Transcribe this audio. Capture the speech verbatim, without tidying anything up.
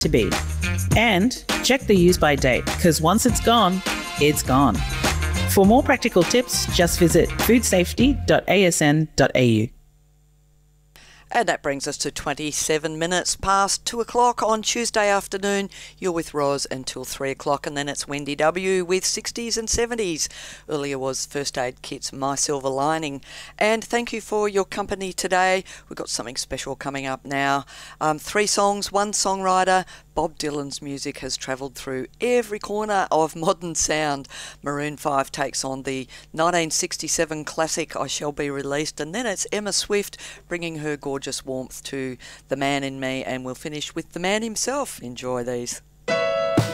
to be. And check the use by date, because once it's gone, it's gone. For more practical tips, just visit food safety dot a s n dot a u. And that brings us to twenty-seven minutes past two o'clock on Tuesday afternoon. You're with Roz until three o'clock, and then it's Wendy W with sixties and seventies. Earlier was First Aid Kit's My Silver Lining. And thank you for your company today. We've got something special coming up now. Um, three songs, one songwriter. Bob Dylan's music has travelled through every corner of modern sound. Maroon five takes on the nineteen sixty-seven classic I Shall Be Released, and then it's Emma Swift bringing her gorgeous warmth to The Man in Me, and we'll finish with the man himself. Enjoy these.